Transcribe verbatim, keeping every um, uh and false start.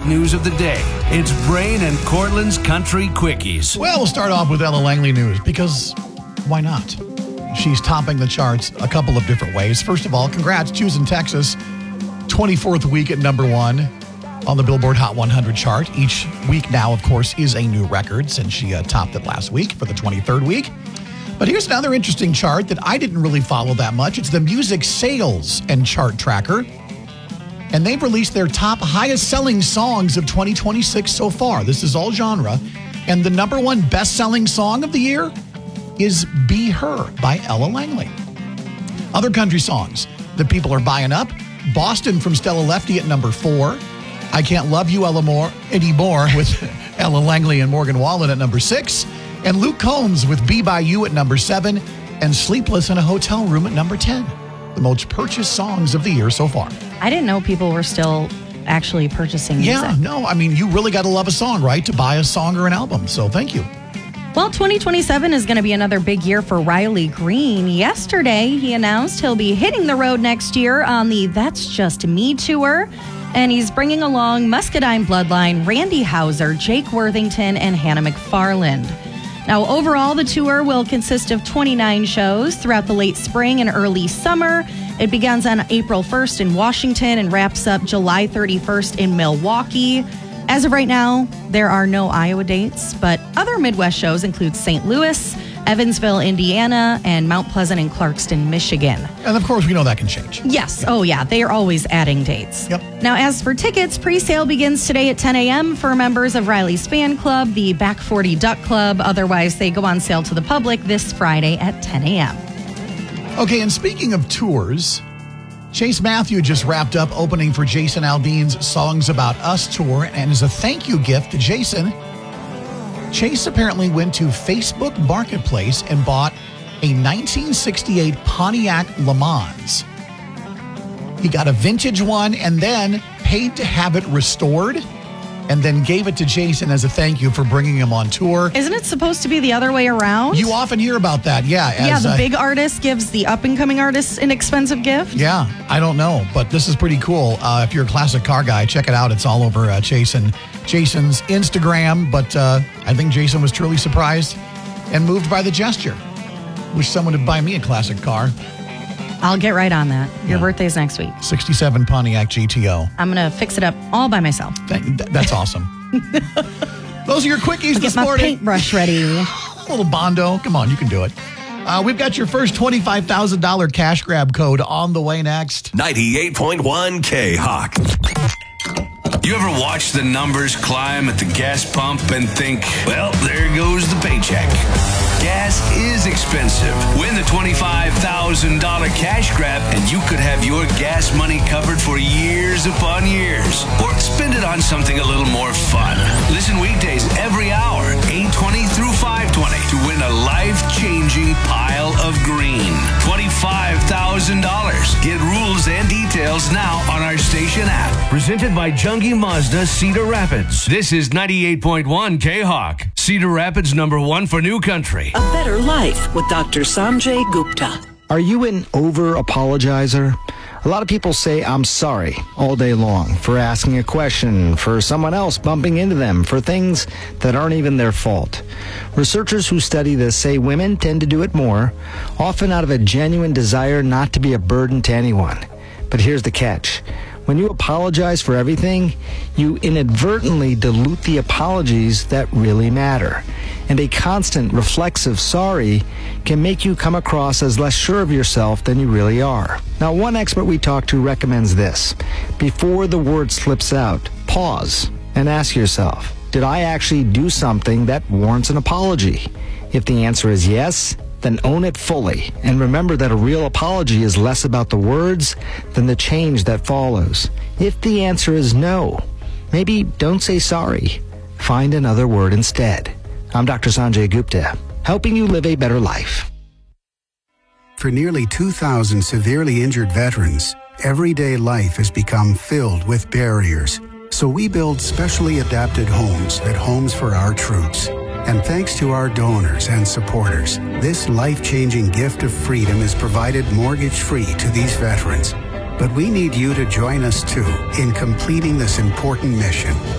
news of the day. It's Brain and Cortland's Country Quickies. Well, we'll start off with Ella Langley news because why not? She's topping the charts a couple of different ways. First of all, congrats, Choosing Texas, twenty-fourth week at number one on the Billboard Hot one hundred chart. Each week now, of course, is a new record since she uh, topped it last week for the twenty-third week. But here's another interesting chart that I didn't really follow that much. It's the Music Sales and Chart Tracker. And they've released their top highest selling songs of twenty twenty-six so far. This is all genre. And the number one best-selling song of the year is Be Her by Ella Langley. Other country songs that people are buying up: Boston from Stella Lefty at number four. I Can't Love You Ella More Anymore with Ella Langley and Morgan Wallen at number six. And Luke Combs with Be By You at number seven. And Sleepless in a Hotel Room at number ten. The most purchased songs of the year so far. I didn't know people were still actually purchasing music. Yeah, no, I mean, you really got to love a song, right, to buy a song or an album. So thank you. Well, twenty twenty-seven is going to be another big year for Riley Green. Yesterday, he announced he'll be hitting the road next year on the That's Just Me tour. And he's bringing along Muscadine Bloodline, Randy Houser, Jake Worthington, and Hannah McFarland. Now, overall, the tour will consist of twenty-nine shows throughout the late spring and early summer. It begins on April first in Washington and wraps up July thirty-first in Milwaukee. As of right now, there are no Iowa dates, but other Midwest shows include Saint Louis, Evansville, Indiana, and Mount Pleasant and Clarkston, Michigan. And of course, we know that can change. Yes. Yeah. Oh, yeah. They are always adding dates. Yep. Now, as for tickets, pre-sale begins today at ten a.m. for members of Riley's fan club, the Back forty Duck Club. Otherwise, they go on sale to the public this Friday at ten a.m. Okay, and speaking of tours, Chase Matthew just wrapped up opening for Jason Aldean's Songs About Us tour, and as a thank you gift to Jason, Chase apparently went to Facebook Marketplace and bought a nineteen sixty-eight Pontiac Le Mans. He got a vintage one and then paid to have it restored and then gave it to Jason as a thank you for bringing him on tour. Isn't it supposed to be the other way around? You often hear about that, yeah. As, yeah, the uh, big artist gives the up-and-coming artist an expensive gift? Yeah, I don't know, but this is pretty cool. Uh, if you're a classic car guy, check it out. It's all over uh, Jason, Jason's Instagram, but uh, I think Jason was truly surprised and moved by the gesture. Wish someone would buy me a classic car. I'll get right on that. Your Yeah. birthday's next week. sixty-seven Pontiac G T O. I'm going to fix it up all by myself. That, that- that's awesome. Those are your quickies I'll this get my morning. paintbrush ready. Little Bondo. Come on, you can do it. Uh, we've got your first twenty-five thousand dollars cash grab code on the way next. ninety-eight point one K-Hawk. You ever watch the numbers climb at the gas pump and think, well, there goes the paycheck? Gas is expensive. Win the twenty-five thousand dollars cash grab and you could have your gas money covered for years upon years. Or spend it on something a little more fun. Listen weekdays every hour, eight twenty through five twenty, to win a life-changing pile of green. twenty-five thousand dollars. Get rules and details now on our station app. Presented by Jungie Mazda, Cedar Rapids. This is ninety-eight point one K-Hawk. Cedar Rapids, number one for New Country. A better life with Doctor Sanjay Gupta. Are you an over-apologizer? A lot of people say I'm sorry all day long for asking a question, for someone else bumping into them, for things that aren't even their fault. Researchers who study this say women tend to do it more, often out of a genuine desire not to be a burden to anyone. But here's the catch. When you apologize for everything, you inadvertently dilute the apologies that really matter. And a constant reflexive sorry can make you come across as less sure of yourself than you really are. Now, one expert we talked to recommends this. Before the word slips out, pause and ask yourself, did I actually do something that warrants an apology? If the answer is yes, then own it fully. And remember that a real apology is less about the words than the change that follows. If the answer is no, maybe don't say sorry. Find another word instead. I'm Doctor Sanjay Gupta, helping you live a better life. For nearly two thousand severely injured veterans, everyday life has become filled with barriers. So we build specially adapted homes at Homes for Our Troops. And thanks to our donors and supporters, this life-changing gift of freedom is provided mortgage-free to these veterans. But we need you to join us too in completing this important mission.